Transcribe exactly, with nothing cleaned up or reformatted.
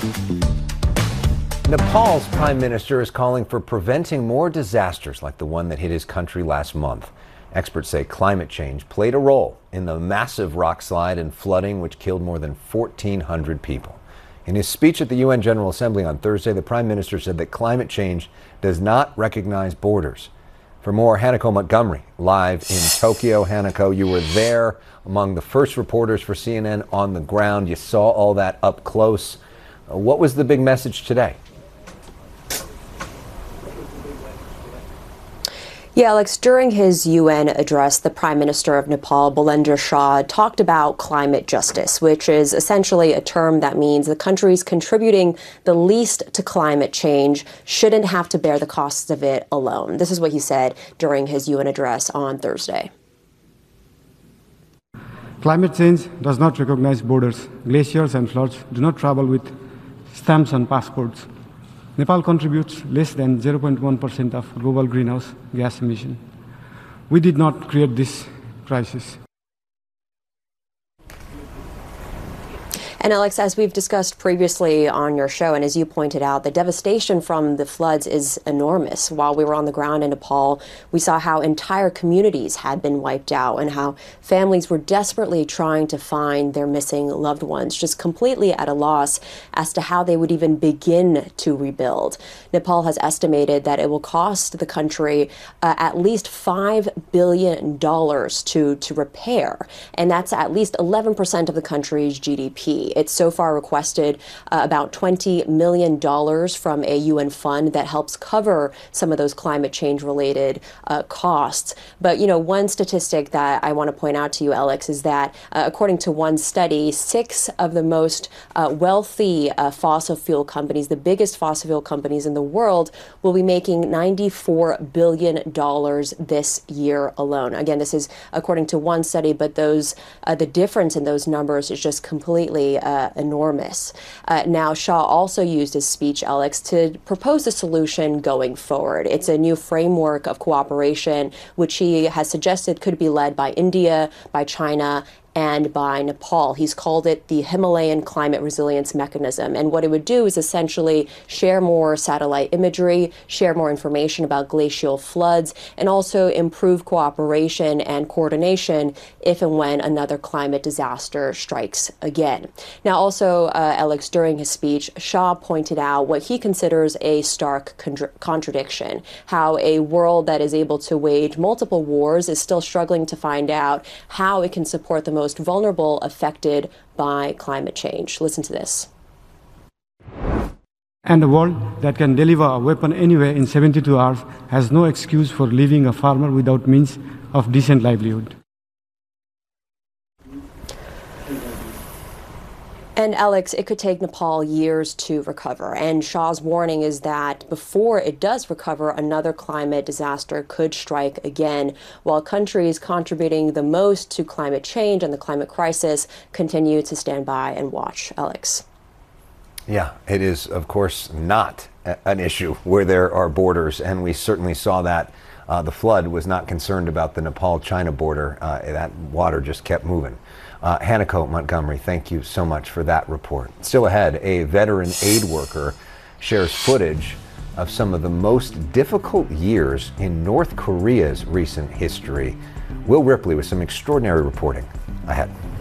Nepal's prime minister is calling for preventing more disasters like the one that hit his country last month. Experts say climate change played a role in the massive rock slide and flooding which killed more than fourteen hundred people. In his speech at the U N General Assembly on Thursday, the prime minister said that climate change does not recognize borders. For more, Hanako Montgomery, live in Tokyo. Hanako, you were there among the first reporters for C N N on the ground. You saw all that up close. Uh, what was the big message today? Yeah, Alex, during his U N address, the Prime Minister of Nepal, Balendra Shah, talked about climate justice, which is essentially a term that means the countries contributing the least to climate change shouldn't have to bear the costs of it alone. This is what he said during his U N address on Thursday. Climate change does not recognize borders. Glaciers and floods do not travel with stamps on passports. Nepal contributes less than zero point one percent of global greenhouse gas emission. We did not create this crisis. And Alex, as we've discussed previously on your show, and as you pointed out, the devastation from the floods is enormous. While we were on the ground in Nepal, we saw how entire communities had been wiped out and how families were desperately trying to find their missing loved ones, just completely at a loss as to how they would even begin to rebuild. Nepal has estimated that it will cost the country uh, at least five billion dollars to, to repair, and that's at least eleven percent of the country's G D P. It's so far requested uh, about twenty million dollars from a U N fund that helps cover some of those climate change related uh, costs. But, you know, one statistic that I want to point out to you, Alex, is that uh, according to one study, six of the most uh, wealthy uh, fossil fuel companies, the biggest fossil fuel companies in the world, will be making ninety-four billion dollars this year alone. Again, this is according to one study, but those uh, the difference in those numbers is just completely Uh, enormous. Uh, now, Shah also used his speech, Alex, to propose a solution going forward. It's a new framework of cooperation, which he has suggested could be led by India, by China, and by Nepal. He's called it the Himalayan Climate Resilience Mechanism. And what it would do is essentially share more satellite imagery, share more information about glacial floods, and also improve cooperation and coordination if and when another climate disaster strikes again. Now, also, uh, Alex, during his speech, Shah pointed out what he considers a stark contra- contradiction, how a world that is able to wage multiple wars is still struggling to find out how it can support the most vulnerable affected by climate change. Listen to this. And a world that can deliver a weapon anywhere in seventy-two hours has no excuse for leaving a farmer without means of decent livelihood. And Alex, it could take Nepal years to recover. And Shah's warning is that before it does recover, another climate disaster could strike again, while countries contributing the most to climate change and the climate crisis continue to stand by and watch. Alex. Yeah, it is, of course, not a- an issue where there are borders, and we certainly saw that. Uh, the flood was not concerned about the Nepal-China border. Uh, that water just kept moving. Uh, Hanako Montgomery, thank you so much for that report. Still ahead, a veteran aid worker shares footage of some of the most difficult years in North Korea's recent history. Will Ripley with some extraordinary reporting ahead.